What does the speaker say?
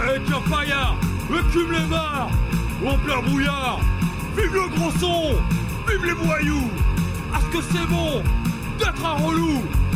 Allez, tiens, paillard, écume les bars, en plein brouillard. Vive le gros son, vive les voyous. Est-ce que c'est bon d'être un relou?